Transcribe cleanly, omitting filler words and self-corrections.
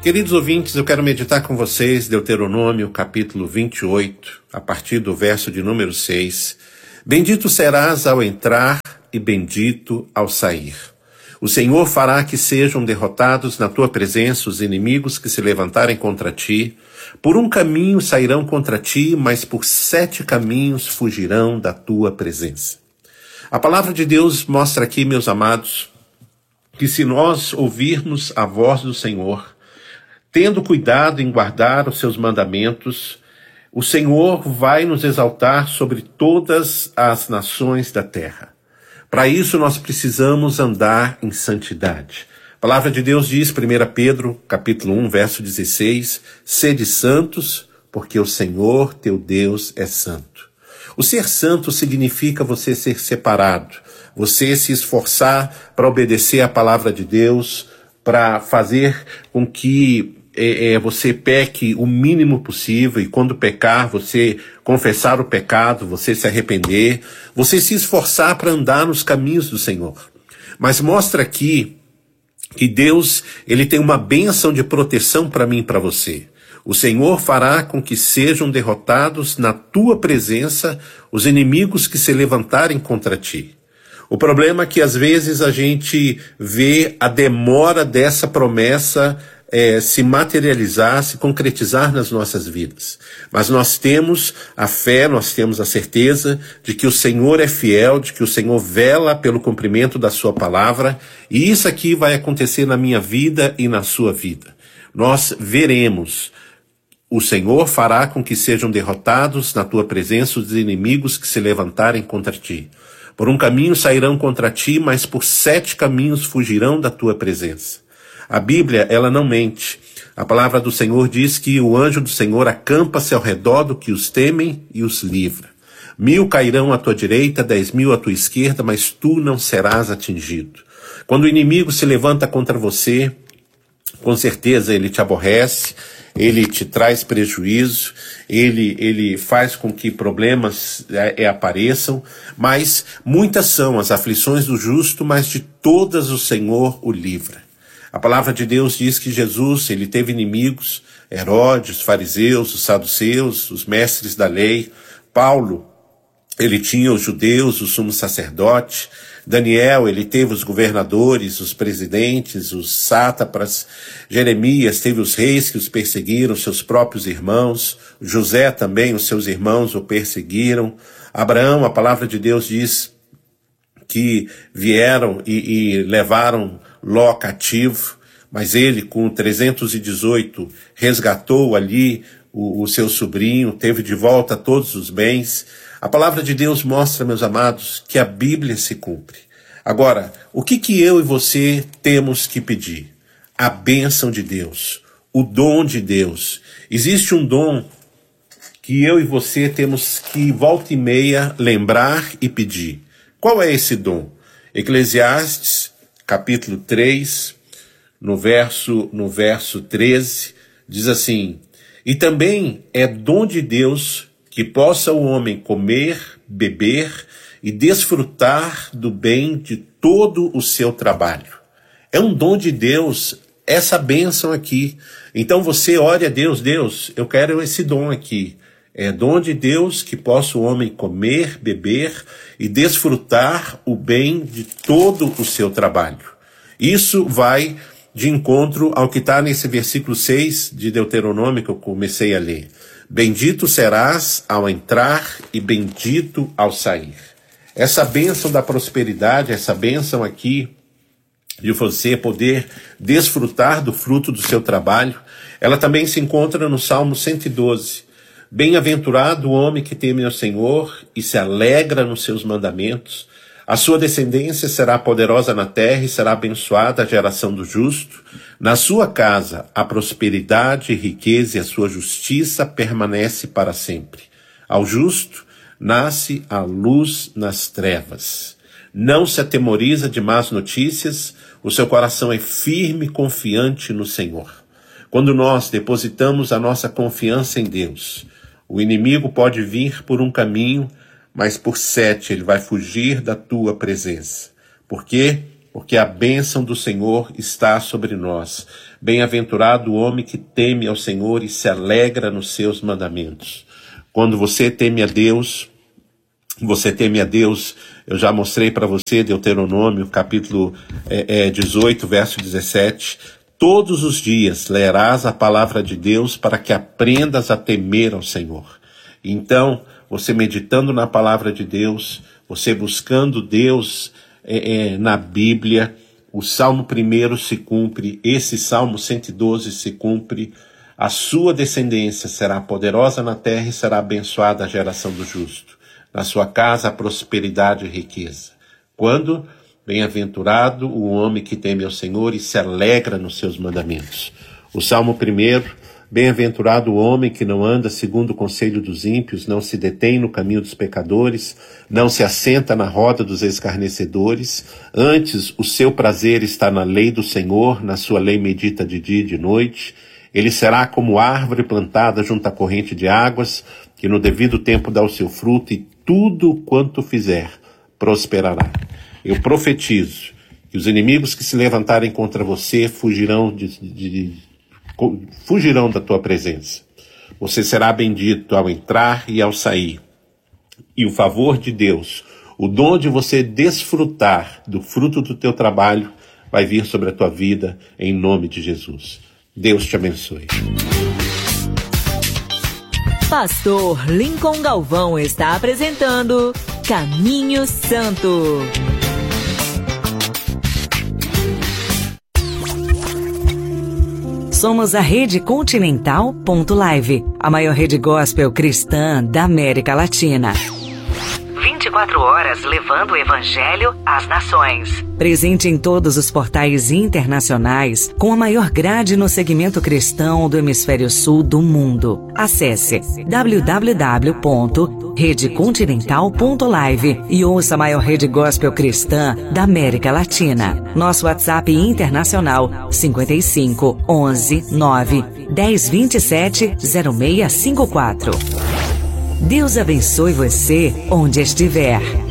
Queridos ouvintes, eu quero meditar com vocês Deuteronômio capítulo 28, a partir do verso de número 6. Bendito serás ao entrar e bendito ao sair. O Senhor fará que sejam derrotados na tua presença os inimigos que se levantarem contra ti. Por um caminho sairão contra ti, mas por 7 caminhos fugirão da tua presença. A palavra de Deus mostra aqui, meus amados, que se nós ouvirmos a voz do Senhor, tendo cuidado em guardar os seus mandamentos, o Senhor vai nos exaltar sobre todas as nações da terra. Para isso nós precisamos andar em santidade. A palavra de Deus diz, 1 Pedro, capítulo 1, verso 16, sede santos, porque o Senhor teu Deus é santo. O ser santo significa você ser separado, você se esforçar para obedecer à palavra de Deus, para fazer com que você peque o mínimo possível, e quando pecar, você confessar o pecado, você se arrepender, você se esforçar para andar nos caminhos do Senhor. Mas mostra aqui que Deus, ele tem uma bênção de proteção para mim e para você. O Senhor fará com que sejam derrotados na tua presença os inimigos que se levantarem contra ti. O problema é que às vezes a gente vê a demora dessa promessa se materializar, se concretizar nas nossas vidas. Mas nós temos a fé, nós temos a certeza de que o Senhor é fiel, de que o Senhor vela pelo cumprimento da sua palavra, e isso aqui vai acontecer na minha vida e na sua vida. Nós veremos. O Senhor fará com que sejam derrotados na tua presença os inimigos que se levantarem contra ti. Por um caminho sairão contra ti, mas por 7 caminhos fugirão da tua presença. A Bíblia, ela não mente. A palavra do Senhor diz que o anjo do Senhor acampa-se ao redor do que os temem e os livra. 1000 cairão à tua direita, 10.000 à tua esquerda, mas tu não serás atingido. Quando o inimigo se levanta contra você, com certeza ele te aborrece, ele te traz prejuízo, ele faz com que problemas apareçam, mas muitas são as aflições do justo, mas de todas o Senhor o livra. A palavra de Deus diz que Jesus, ele teve inimigos, Herodes, os fariseus, os saduceus, os mestres da lei. Paulo, ele tinha os judeus, o sumo sacerdote. Daniel, ele teve os governadores, os presidentes, os sátrapas. Jeremias teve os reis que os perseguiram, seus próprios irmãos. José também, os seus irmãos o perseguiram. Abraão, a palavra de Deus diz que vieram e levaram Ló cativo, mas ele com 318 resgatou ali o seu sobrinho, teve de volta todos os bens. A palavra de Deus mostra, meus amados, que a Bíblia se cumpre. Agora, o que eu e você temos que pedir? A bênção de Deus, o dom de Deus. Existe um dom que eu e você temos que volta e meia lembrar e pedir. Qual é esse dom? Eclesiastes capítulo 3, no verso 13, diz assim: e também é dom de Deus que possa o homem comer, beber e desfrutar do bem de todo o seu trabalho. É um dom de Deus essa bênção aqui. Então você ore a Deus, Deus, eu quero esse dom aqui. É dom de Deus que possa o homem comer, beber e desfrutar o bem de todo o seu trabalho. Isso vai de encontro ao que está nesse versículo 6 de Deuteronômio que eu comecei a ler. Bendito serás ao entrar e bendito ao sair. Essa bênção da prosperidade, essa bênção aqui de você poder desfrutar do fruto do seu trabalho, ela também se encontra no Salmo 112. Bem-aventurado o homem que teme ao Senhor e se alegra nos seus mandamentos. A sua descendência será poderosa na terra e será abençoada a geração do justo. Na sua casa a prosperidade e riqueza e a sua justiça permanece para sempre. Ao justo nasce a luz nas trevas. Não se atemoriza de más notícias, o seu coração é firme e confiante no Senhor. Quando nós depositamos a nossa confiança em Deus, o inimigo pode vir por um caminho, mas por 7 ele vai fugir da tua presença. Por quê? porque a bênção do Senhor está sobre nós. Bem-aventurado o homem que teme ao Senhor e se alegra nos seus mandamentos. Quando você teme a Deus, eu já mostrei para você, Deuteronômio, capítulo 18, verso 17, todos os dias lerás a palavra de Deus para que aprendas a temer ao Senhor. Então, você meditando na palavra de Deus, você buscando Deus na Bíblia, o Salmo 1 se cumpre, esse Salmo 112 se cumpre, a sua descendência será poderosa na terra e será abençoada a geração do justo. Na sua casa a prosperidade e riqueza. Quando? Bem-aventurado o homem que teme ao Senhor e se alegra nos seus mandamentos. O Salmo 1, bem-aventurado o homem que não anda segundo o conselho dos ímpios, não se detém no caminho dos pecadores, não se assenta na roda dos escarnecedores, antes o seu prazer está na lei do Senhor, na sua lei medita de dia e de noite. Ele será como árvore plantada junto à corrente de águas, que no devido tempo dá o seu fruto, e tudo quanto fizer prosperará. Eu profetizo que os inimigos que se levantarem contra você fugirão da tua presença. Você será bendito ao entrar e ao sair. E o favor de Deus, o dom de você desfrutar do fruto do teu trabalho, vai vir sobre a tua vida, em nome de Jesus. Deus te abençoe. Pastor Lincoln Galvão está apresentando Caminho Santo. Somos a Rede Continental.live, a maior rede gospel cristã da América Latina. 24 horas levando o Evangelho às nações. Presente em todos os portais internacionais, com a maior grade no segmento cristão do hemisfério sul do mundo. Acesse www.redecontinental.live e ouça a maior rede gospel cristã da América Latina. Nosso WhatsApp internacional 55 11 9 10 27 0654. Deus abençoe você onde estiver.